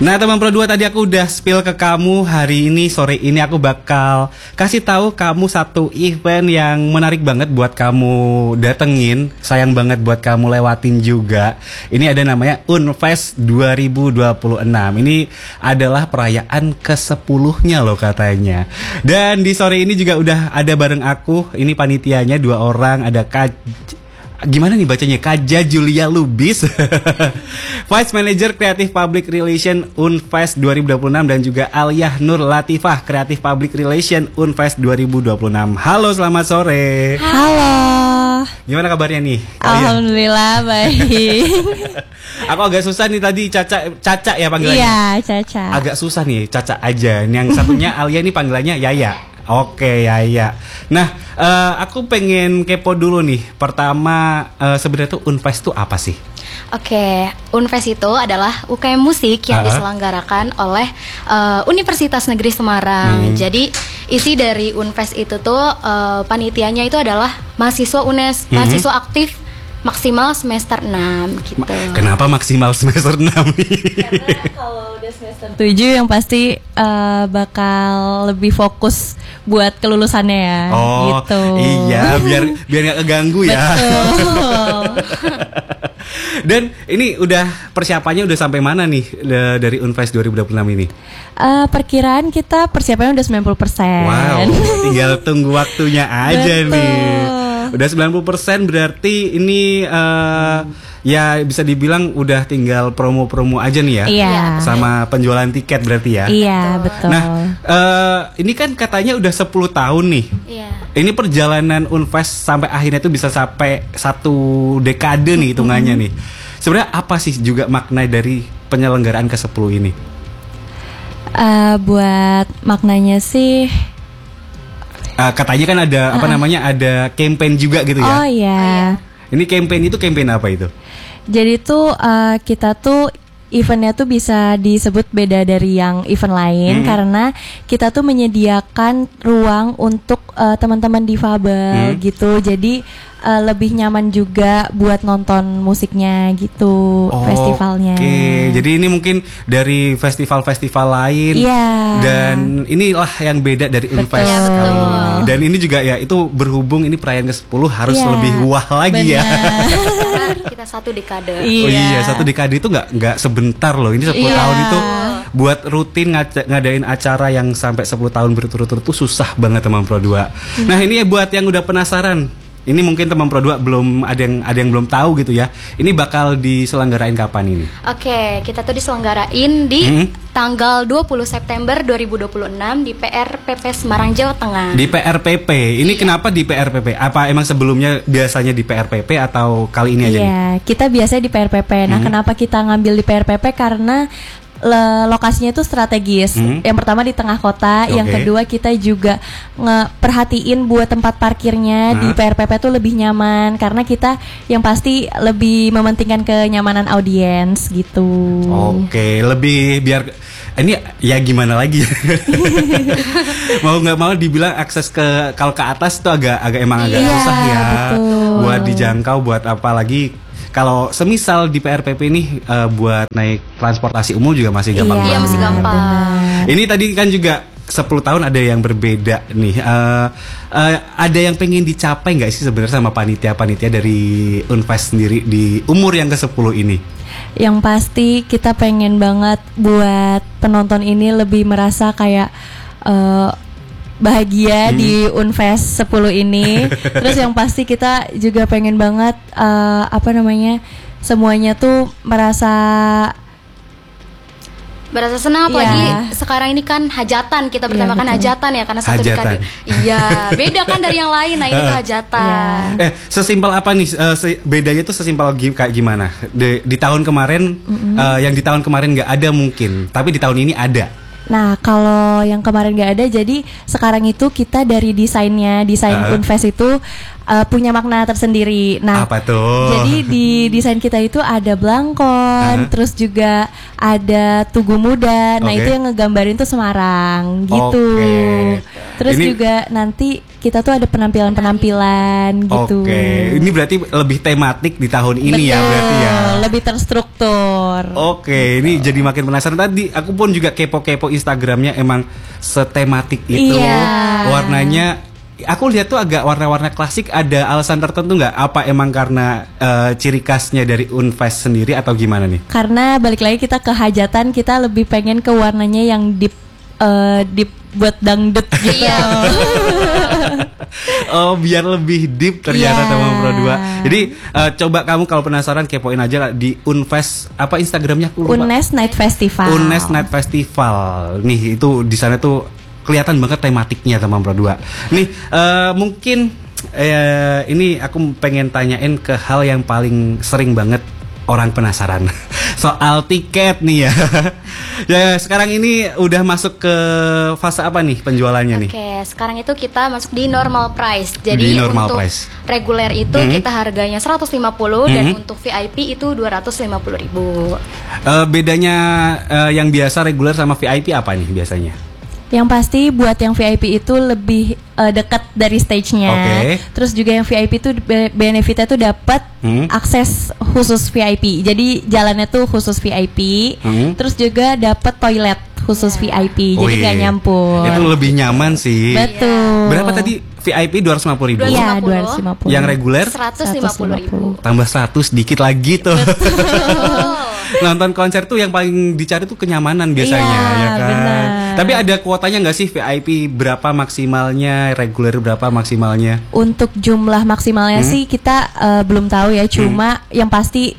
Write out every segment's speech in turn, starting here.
Nah teman Pro 2, tadi aku udah spill ke kamu. Hari ini, sore ini aku bakal kasih tahu kamu satu event yang menarik banget buat kamu datengin. Sayang banget buat kamu lewatin juga. Ini ada namanya Unfest 2026. Ini adalah perayaan ke-10-nya loh katanya. Dan di sore ini juga udah ada bareng aku. Ini panitianya 2 orang. Ada gimana nih bacanya? Kaja Julia Lubis Vice Manager Creative Public Relation Unfest 2026, dan juga Aliyah Nur Latifah Creative Public Relation Unfest 2026. Halo, selamat sore. Halo. Gimana kabarnya nih? Alhamdulillah baik. Aku agak susah nih tadi, Caca ya panggilannya. Iya, Caca. Agak susah nih, Caca aja. Yang satunya Aliyah nih panggilannya Yaya. Oke, Yaya. Nah, aku pengen kepo dulu nih. Pertama, sebenarnya tuh Unfest tuh apa sih? Oke, Unfest itu adalah UKM musik yang diselenggarakan oleh Universitas Negeri Semarang. Jadi isi dari Unfest itu tuh panitianya itu adalah mahasiswa UNES, mahasiswa aktif maksimal semester 6 gitu. Kenapa maksimal semester 6 nih? Karena kalau udah semester 7 yang pasti bakal lebih fokus buat kelulusannya ya. Oh, gitu. Iya, biar gak keganggu ya. Betul. Dan ini udah persiapannya udah sampai mana nih dari Unfest 2026 ini? Perkiraan kita persiapannya udah 90%. Wow, tinggal tunggu waktunya aja. Betul. Nih. Udah 90% berarti ini ya bisa dibilang udah tinggal promo-promo aja nih ya. Iya. Sama penjualan tiket berarti ya. Iya, betul. Nah, ini kan katanya udah 10 tahun nih. Iya. Ini perjalanan Unfest sampai akhirnya tuh bisa sampai 1 dekade nih hitungannya nih. Sebenarnya apa sih juga makna dari penyelenggaraan ke-10 ini? Buat maknanya sih katanya kan ada apa namanya, ada campaign juga gitu ya. Oh iya. Ini campaign itu campaign apa itu? Jadi tuh kita tuh eventnya tuh bisa disebut beda dari yang event lain karena kita tuh menyediakan ruang untuk teman-teman difabel gitu. Jadi lebih nyaman juga buat nonton musiknya gitu, festivalnya. Oke, jadi ini mungkin dari festival-festival lain. Dan inilah yang beda dari Unfest kali ini. Dan ini juga ya, itu berhubung ini perayaan ke-10 harus lebih wah lagi ya. Kita 1 dekade. Oh iya, 1 dekade itu nggak sebentar loh. Ini 10 tahun itu buat rutin ngadain acara yang sampai 10 tahun berturut-turut tuh susah banget teman Pro 2. Nah, ini buat yang udah penasaran. Ini mungkin teman Pro 2 belum ada yang belum tahu gitu ya. Ini bakal diselenggarain kapan ini? Oke, kita tuh diselenggarain di tanggal 20 September 2026 di PRPP Semarang, Jawa Tengah. Di PRPP. Ini kenapa di PRPP? Apa emang sebelumnya biasanya di PRPP atau kali ini aja nih? Iya, kita biasanya di PRPP. Nah, kenapa kita ngambil di PRPP? Karena lokasinya itu strategis. Yang pertama di tengah kota, yang kedua kita juga perhatiin buat tempat parkirnya di PRPP tuh lebih nyaman karena kita yang pasti lebih mementingkan kenyamanan audiens gitu. Oke, lebih biar ini ya gimana lagi? Mau nggak mau dibilang akses kalau ke atas tuh agak susah ya. Betul. Buat dijangkau, buat apa lagi. Kalau semisal di PRPP ini buat naik transportasi umum juga masih gampang banget. Iya, masih gampang. Ini tadi kan juga 10 tahun ada yang berbeda nih. Ada yang pengen dicapai nggak sih sebenarnya sama panitia-panitia dari Unfest sendiri di umur yang ke-10 ini? Yang pasti kita pengen banget buat penonton ini lebih merasa kayak bahagia di Unfest 10 ini. Terus yang pasti kita juga pengen banget semuanya tuh merasa senang, apalagi sekarang ini kan hajatan, kita bertemakan hajatan ya, karena 1 dekade. Iya, beda kan dari yang lain. Nah, ini tuh hajatan. Sesimpel apa nih bedanya tuh, sesimpel kayak gimana? Di tahun kemarin yang di tahun kemarin nggak ada mungkin, tapi di tahun ini ada. Nah, kalau yang kemarin gak ada, jadi sekarang itu kita dari desain Unfest itu punya makna tersendiri. Nah, apa tuh? Jadi di desain kita itu ada blangkon, terus juga ada tugu muda. Nah, itu yang ngegambarin tuh Semarang gitu. Terus juga nanti kita tuh ada penampilan-penampilan gitu. Oke, ini berarti lebih tematik di tahun ini. Betul, ya berarti ya. Lebih terstruktur. Oke, ini jadi makin penasaran. Tadi aku pun juga kepo-kepo Instagramnya, emang setematik itu. Warnanya, aku lihat tuh agak warna-warna klasik. Ada alasan tertentu nggak? Apa emang karena ciri khasnya dari Unfest sendiri atau gimana nih? Karena balik lagi kita ke hajatan, kita lebih pengen ke warnanya yang deep buat dangdut gitu. Oh, biar lebih deep ternyata teman Pro 2. Jadi coba kamu kalau penasaran kepoin aja di Unfest, apa Instagramnya aku lupa. Unes Night Festival. Unes Night Festival. Nih itu di sana tuh kelihatan banget tematiknya teman Pro 2. Nih mungkin ini aku pengen tanyain ke hal yang paling sering banget orang penasaran soal tiket nih ya. Ya sekarang ini udah masuk ke fase apa nih penjualannya nih? Oke, sekarang itu kita masuk di normal price. Jadi untuk reguler itu kita harganya 150 dan untuk VIP itu 250.000. Bedanya yang biasa reguler sama VIP apa nih biasanya? Yang pasti buat yang VIP itu lebih dekat dari stage-nya. Terus juga yang VIP itu benefitnya tuh dapat akses khusus VIP. Jadi jalannya tuh khusus VIP. Terus juga dapat toilet khusus VIP. Jadi nggak nyampur. Itu lebih nyaman sih. Betul. Berapa tadi? VIP 250.000. Iya, 250. Yang reguler 150.000. Tambah 100 dikit lagi tuh. Nonton konser tuh yang paling dicari tuh kenyamanan biasanya, ya kan. Bener. Tapi ada kuotanya nggak sih VIP berapa maksimalnya, reguler berapa maksimalnya? Untuk jumlah maksimalnya sih kita belum tahu ya. Cuma yang pasti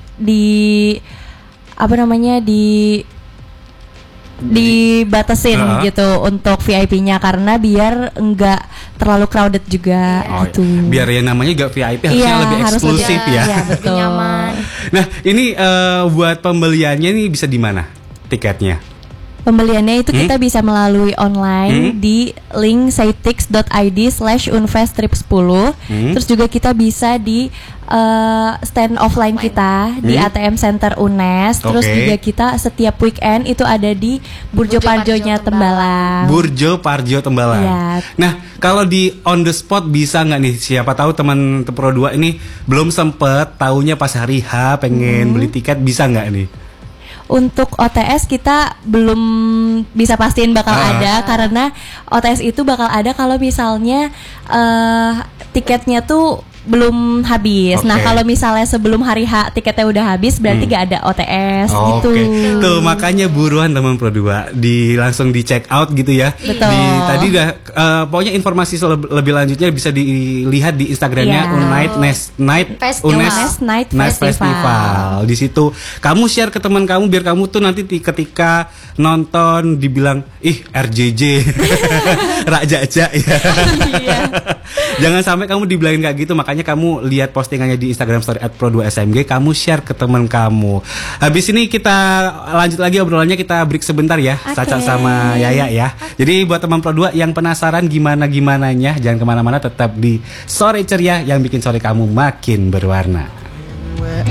dibatasin gitu untuk VIP-nya karena biar enggak terlalu crowded juga gitu. Biar yang namanya juga VIP harusnya lebih eksklusif ya. Iya, betul. Nyaman. Nah, ini buat pembeliannya nih bisa di mana tiketnya? Pembeliannya itu kita bisa melalui online di link saitix.id/unfesttrip10. Terus juga kita bisa di stand offline kita di ATM Center Unes. Terus juga kita setiap weekend itu ada di Burjo Parjonya Tembalang. Burjo Parjo Tembalang. Ya. Nah, kalau di on the spot bisa nggak nih? Siapa tahu teman Pro 2 ini belum sempet, taunya pas hari H pengen beli tiket, bisa nggak nih? Untuk OTS kita belum bisa pastiin bakal ada karena OTS itu bakal ada kalau misalnya tiketnya tuh belum habis. Nah kalau misalnya sebelum hari H tiketnya udah habis berarti gak ada OTS gitu. Tuh makanya buruan teman Pro 2 langsung di check out gitu ya. Betul. Tadi udah pokoknya informasi lebih lanjutnya bisa dilihat di Instagramnya Unes Night Festival. Di situ kamu share ke teman kamu biar kamu tuh nanti ketika nonton dibilang ih RJJ Rak Jaja ya. Jangan sampai kamu dibilangin kayak gitu. Makanya kamu lihat postingannya di Instagram story @pro2smg, kamu share ke teman kamu. Habis ini kita lanjut lagi obrolannya, kita break sebentar ya, Caca sama Yaya ya. Jadi buat teman Pro 2 yang penasaran gimana-gimananya, jangan kemana-mana, tetap di Sore Ceria yang bikin sore kamu makin berwarna.